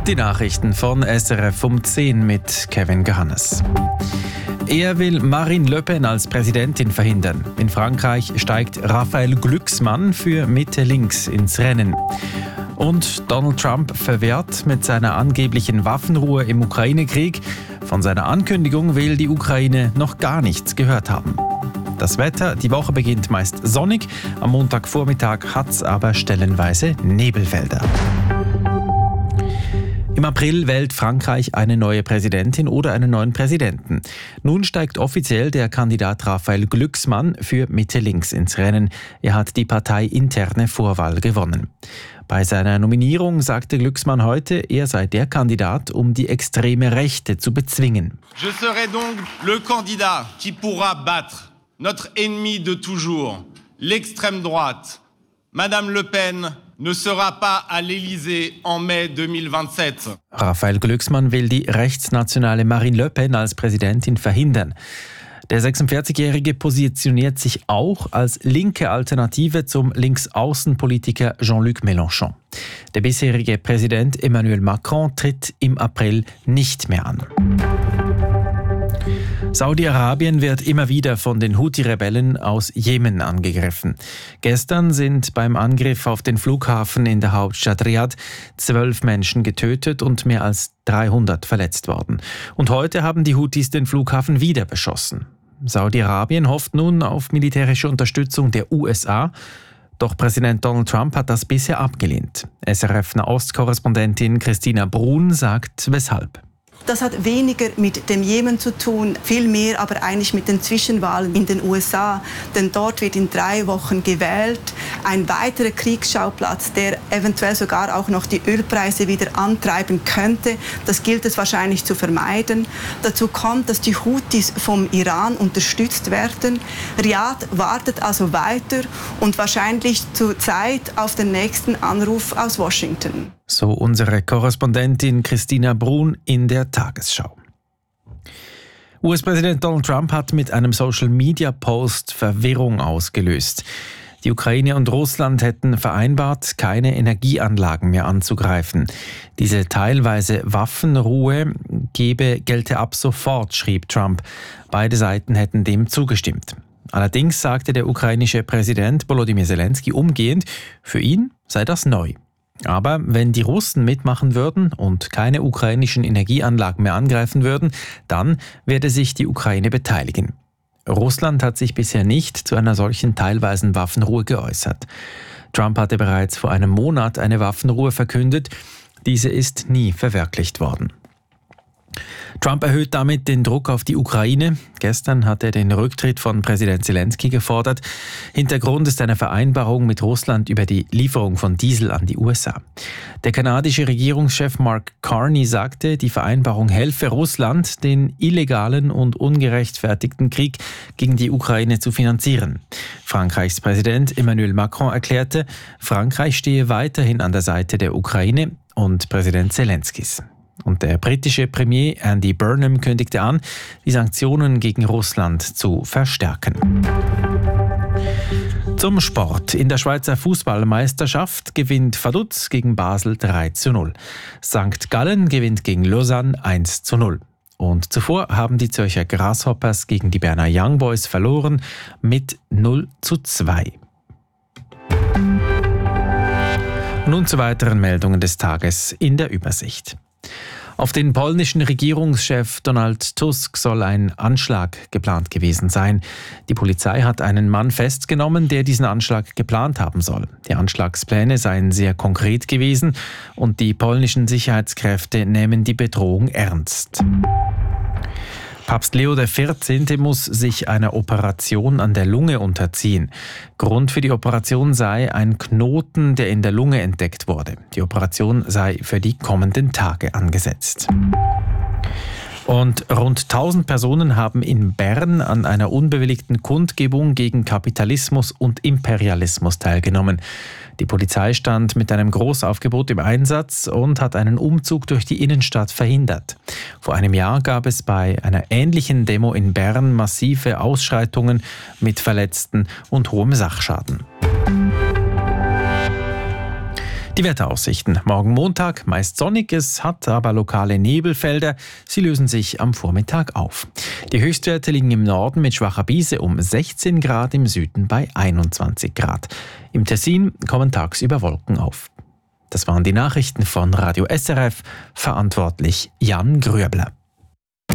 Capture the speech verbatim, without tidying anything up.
Die Nachrichten von S R F um zehn mit Kevin Gehannes. Er will Marine Le Pen als Präsidentin verhindern. In Frankreich steigt Raphael Glucksmann für Mitte-Links ins Rennen. Und Donald Trump verwehrt mit seiner angeblichen Waffenruhe im Ukraine-Krieg. Von seiner Ankündigung will die Ukraine noch gar nichts gehört haben. Das Wetter, die Woche beginnt meist sonnig. Am Montagvormittag hat es aber stellenweise Nebelfelder. Im April wählt Frankreich eine neue Präsidentin oder einen neuen Präsidenten. Nun steigt offiziell der Kandidat Raphael Glucksmann für Mitte-Links ins Rennen. Er hat die parteiinterne Vorwahl gewonnen. Bei seiner Nominierung sagte Glucksmann heute, er sei der Kandidat, um die extreme Rechte zu bezwingen. Je serai donc le candidat qui pourra battre notre ennemi de toujours, l'extrême droite. Madame Le Pen ne sera pas à l'Élysée en mai zweitausendsept. Raphael Glucksmann will die rechtsnationale Marine Le Pen als Präsidentin verhindern. Der sechsundvierzigjährige positioniert sich auch als linke Alternative zum Linksaußenpolitiker Jean-Luc Mélenchon. Der bisherige Präsident Emmanuel Macron tritt im April nicht mehr an. Saudi-Arabien wird immer wieder von den Houthi-Rebellen aus Jemen angegriffen. Gestern sind beim Angriff auf den Flughafen in der Hauptstadt Riad zwölf Menschen getötet und mehr als dreihundert verletzt worden. Und heute haben die Houthis den Flughafen wieder beschossen. Saudi-Arabien hofft nun auf militärische Unterstützung der U S A. Doch Präsident Donald Trump hat das bisher abgelehnt. S R F-Nahost-Korrespondentin Christina Brun sagt, weshalb. Das hat weniger mit dem Jemen zu tun, viel mehr aber eigentlich mit den Zwischenwahlen in den U S A. Denn dort wird in drei Wochen gewählt. Ein weiterer Kriegsschauplatz, der eventuell sogar auch noch die Ölpreise wieder antreiben könnte. Das gilt es wahrscheinlich zu vermeiden. Dazu kommt, dass die Houthis vom Iran unterstützt werden. Riad wartet also weiter und wahrscheinlich zur Zeit auf den nächsten Anruf aus Washington. So unsere Korrespondentin Christina Brun in der Tagesschau. U S-Präsident Donald Trump hat mit einem Social-Media-Post Verwirrung ausgelöst. Die Ukraine und Russland hätten vereinbart, keine Energieanlagen mehr anzugreifen. Diese teilweise Waffenruhe gebe, gelte ab sofort, schrieb Trump. Beide Seiten hätten dem zugestimmt. Allerdings sagte der ukrainische Präsident Volodymyr Zelensky umgehend, für ihn sei das neu. Aber wenn die Russen mitmachen würden und keine ukrainischen Energieanlagen mehr angreifen würden, dann werde sich die Ukraine beteiligen. Russland hat sich bisher nicht zu einer solchen teilweisen Waffenruhe geäußert. Trump hatte bereits vor einem Monat eine Waffenruhe verkündet. Diese ist nie verwirklicht worden. Trump erhöht damit den Druck auf die Ukraine. Gestern hat er den Rücktritt von Präsident Zelensky gefordert. Hintergrund ist eine Vereinbarung mit Russland über die Lieferung von Diesel an die U S A. Der kanadische Regierungschef Mark Carney sagte, die Vereinbarung helfe Russland, den illegalen und ungerechtfertigten Krieg gegen die Ukraine zu finanzieren. Frankreichs Präsident Emmanuel Macron erklärte, Frankreich stehe weiterhin an der Seite der Ukraine und Präsident Zelenskys. Und der britische Premier Andy Burnham kündigte an, die Sanktionen gegen Russland zu verstärken. Zum Sport. In der Schweizer Fußballmeisterschaft gewinnt Vaduz gegen Basel drei zu null. Sankt Gallen gewinnt gegen Lausanne eins zu null. Und zuvor haben die Zürcher Grasshoppers gegen die Berner Young Boys verloren mit null zu zwei. Nun zu weiteren Meldungen des Tages in der Übersicht. Auf den polnischen Regierungschef Donald Tusk soll ein Anschlag geplant gewesen sein. Die Polizei hat einen Mann festgenommen, der diesen Anschlag geplant haben soll. Die Anschlagspläne seien sehr konkret gewesen und die polnischen Sicherheitskräfte nehmen die Bedrohung ernst. Papst Leo der vierzehnte muss sich einer Operation an der Lunge unterziehen. Grund für die Operation sei ein Knoten, der in der Lunge entdeckt wurde. Die Operation sei für die kommenden Tage angesetzt. Und rund tausend Personen haben in Bern an einer unbewilligten Kundgebung gegen Kapitalismus und Imperialismus teilgenommen. Die Polizei stand mit einem Großaufgebot im Einsatz und hat einen Umzug durch die Innenstadt verhindert. Vor einem Jahr gab es bei einer ähnlichen Demo in Bern massive Ausschreitungen mit Verletzten und hohem Sachschaden. Die Wetteraussichten. Morgen Montag meist sonnig, es hat aber lokale Nebelfelder. Sie lösen sich am Vormittag auf. Die Höchstwerte liegen im Norden mit schwacher Brise um sechzehn Grad, im Süden bei einundzwanzig Grad. Im Tessin kommen tagsüber Wolken auf. Das waren die Nachrichten von Radio S R F, verantwortlich Jan Grüebler.